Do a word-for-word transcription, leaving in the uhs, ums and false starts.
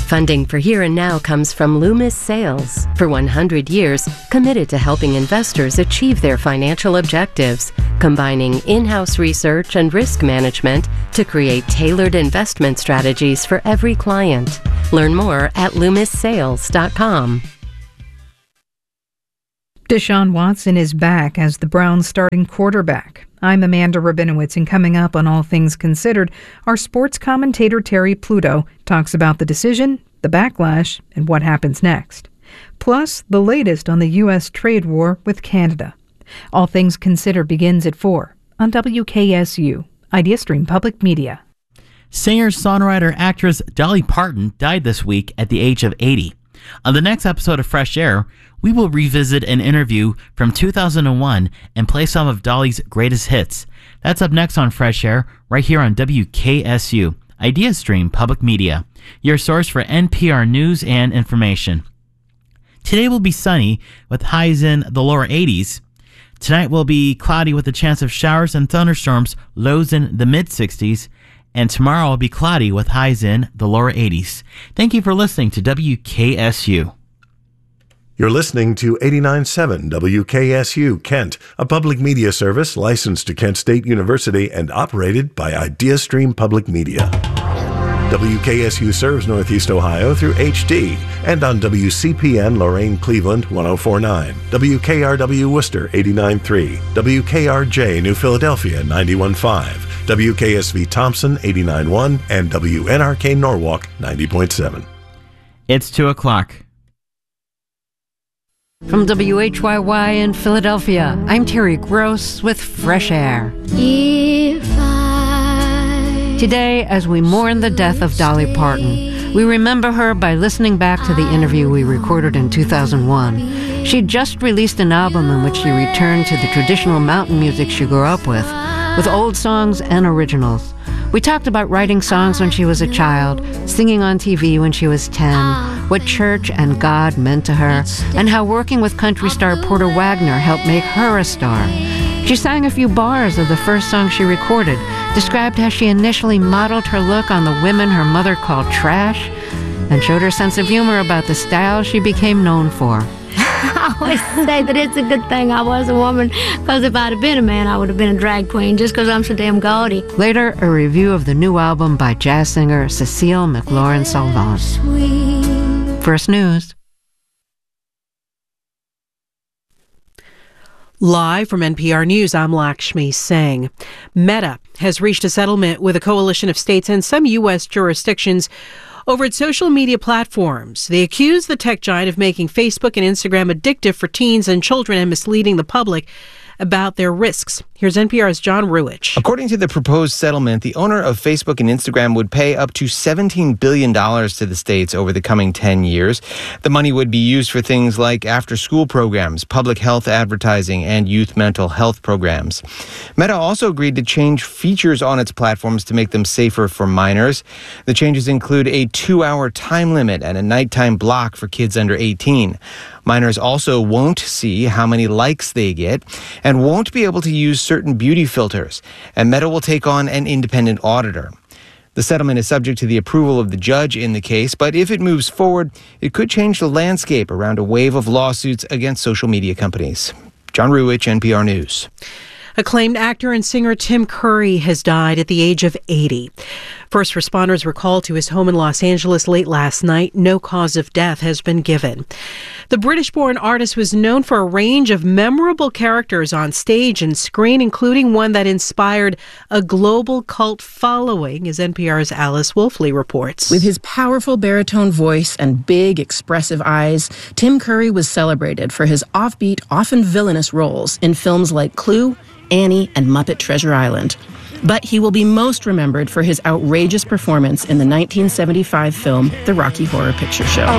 Funding for Here and Now comes from Loomis Sales. For one hundred years, committed to helping investors achieve their financial objectives, combining in-house research and risk management to create tailored investment strategies for every client. Learn more at loomis sales dot com. Deshaun Watson is back as the Browns' starting quarterback. I'm Amanda Rabinowitz, and coming up on All Things Considered, our sports commentator Terry Pluto talks about the decision, the backlash, and what happens next. Plus, the latest on the U S trade war with Canada. All Things Considered begins at four on W K S U, IdeaStream Public Media. Singer, songwriter, actress Dolly Parton died this week at the age of eighty. On the next episode of Fresh Air, we will revisit an interview from two thousand one and play some of Dolly's greatest hits. That's up next on Fresh Air, right here on W K S U, IdeaStream Public Media, your source for N P R news and information. Today will be sunny with highs in the lower eighties. Tonight will be cloudy with a chance of showers and thunderstorms, lows in the mid-sixties. And tomorrow will be cloudy with highs in the lower eighties. Thank you for listening to W K S U. You're listening to eighty-nine point seven W K S U Kent, a public media service licensed to Kent State University and operated by IdeaStream Public Media. W K S U serves Northeast Ohio through H D and on W C P N Lorain Cleveland one oh four point nine, W K R W Worcester eighty-nine point three, W K R J New Philadelphia ninety-one point five, W K S V Thompson eighty-nine point one, and W N R K Norwalk ninety point seven. It's two o'clock. From W H Y Y in Philadelphia, I'm Terry Gross with Fresh Air. If I Today, as we mourn the death of Dolly Parton, we remember her by listening back to the interview we recorded in two thousand one. She just released an album in which she returned to the traditional mountain music she grew up with, with old songs and originals. We talked about writing songs when she was a child, singing on T V when she was ten, what church and God meant to her, and how working with country star Porter Wagner helped make her a star. She sang a few bars of the first song she recorded, described how she initially modeled her look on the women her mother called trash, and showed her sense of humor about the style she became known for. I always say that it's a good thing I was a woman, because if I'd have been a man, I would have been a drag queen, just because I'm so damn gaudy. Later, a review of the new album by jazz singer Cecile McLaurin-Salvant. First News. Live from N P R News, I'm Lakshmi Singh. Meta has reached a settlement with a coalition of states and some U S jurisdictions over its social media platforms. They accuse the tech giant of making Facebook and Instagram addictive for teens and children and misleading the public about their risks. Here's N P R's John Ruwitch. According to the proposed settlement, the owner of Facebook and Instagram would pay up to seventeen billion dollars to the states over the coming ten years. The money would be used for things like after-school programs, public health advertising, and youth mental health programs. Meta also agreed to change features on its platforms to make them safer for minors. The changes include a two-hour time limit and a nighttime block for kids under eighteen. Minors also won't see how many likes they get and won't be able to use certain beauty filters, and Meta will take on an independent auditor. The settlement is subject to the approval of the judge in the case, but if it moves forward, it could change the landscape around a wave of lawsuits against social media companies. John Ruwitch, N P R News. Acclaimed actor and singer Tim Curry has died at the age of eighty. First responders were called to his home in Los Angeles late last night. No cause of death has been given. The British-born artist was known for a range of memorable characters on stage and screen, including one that inspired a global cult following, as N P R's Alice Wolfley reports. With his powerful baritone voice and big, expressive eyes, Tim Curry was celebrated for his offbeat, often villainous roles in films like Clue, Annie, and Muppet Treasure Island. But he will be most remembered for his outrageous performance in the nineteen seventy-five film The Rocky Horror Picture Show.